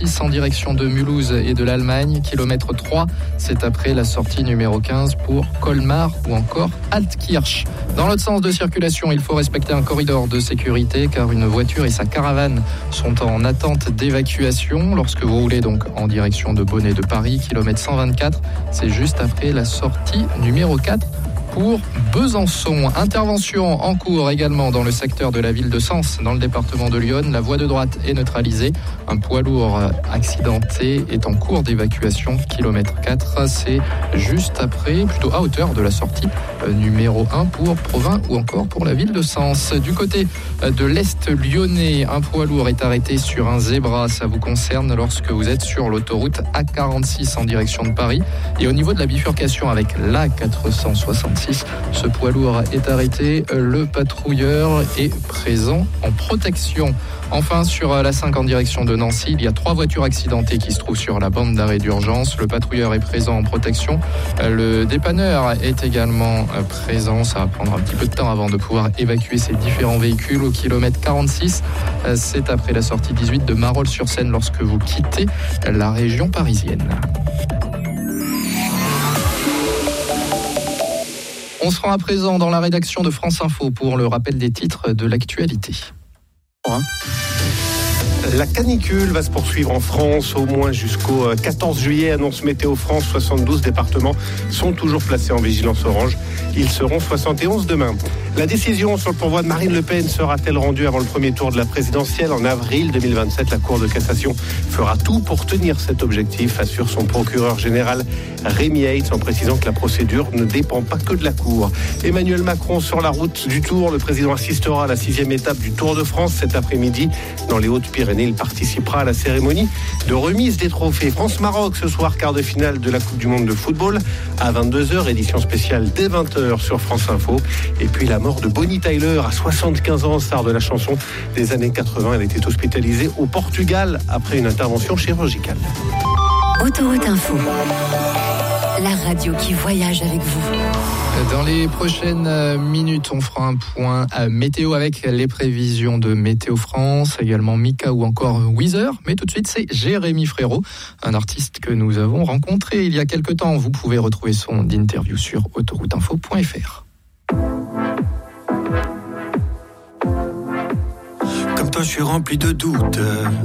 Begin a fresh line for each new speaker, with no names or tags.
A6 en direction de Mulhouse et de l'Allemagne. Kilomètre 3, c'est après la sortie numéro 15 pour Colmar ou encore Altkirch. Dans l'autre sens de circulation, il faut respecter un corridor de sécurité car une voiture et sa caravane sont en attente d'évacuation. Lorsque vous roulez donc en direction de Bonnet de Paris, kilomètre 124, c'est juste après la sortie numéro 4 pour Besançon. Intervention en cours également dans le secteur de la ville de Sens, dans le département de l'Yonne. La voie de droite est neutralisée. Un poids lourd accidenté est en cours d'évacuation. Kilomètre 4, c'est juste après, plutôt à hauteur de la sortie numéro 1 pour Provins ou encore pour la ville de Sens. Du côté de l'Est lyonnais, un poids lourd est arrêté sur un zébra. Ça vous concerne lorsque vous êtes sur l'autoroute A46 en direction de Paris. Et au niveau de la bifurcation avec l'A466, ce poids lourd est arrêté. Le patrouilleur est présent en protection. Enfin, sur la 5 en direction de Nancy, il y a 3 voitures accidentées qui se trouvent sur la bande d'arrêt d'urgence. Le patrouilleur est présent en protection. Le dépanneur est également présent. Ça va prendre un petit peu de temps avant de pouvoir évacuer ces différents véhicules. Au kilomètre 46, c'est après la sortie 18 de Marolles-sur-Seine lorsque vous quittez la région parisienne. On se rend à présent dans la rédaction de France Info pour le rappel des titres de l'actualité.
La canicule va se poursuivre en France au moins jusqu'au 14 juillet, annonce Météo France. 72 départements sont toujours placés en vigilance orange. Ils seront 71 demain. La décision sur le pourvoi de Marine Le Pen sera-t-elle rendue avant le premier tour de la présidentielle en avril 2027 ? La Cour de cassation fera tout pour tenir cet objectif, assure son procureur général Rémi Heitz, en précisant que la procédure ne dépend pas que de la Cour. Emmanuel Macron sur la route du Tour. Le président assistera à la 6e étape du Tour de France cet après-midi dans les Hautes-Pyrénées. Il participera à la cérémonie de remise des trophées. France-Maroc ce soir, quart de finale de la Coupe du Monde de football à 22h, édition spéciale dès 20h sur France Info. Et puis la mort de Bonnie Tyler à 75 ans, star de la chanson des années 80. Elle était hospitalisée au Portugal après une intervention chirurgicale.
Autoroute Info, la radio qui voyage avec vous.
Dans les prochaines minutes, on fera un point météo avec les prévisions de Météo France, également Mika ou encore Weezer. Mais tout de suite, c'est Jérémy Frérot, un artiste que nous avons rencontré il y a quelque temps. Vous pouvez retrouver son interview sur autorouteinfo.fr.
Comme toi, je suis rempli de doutes.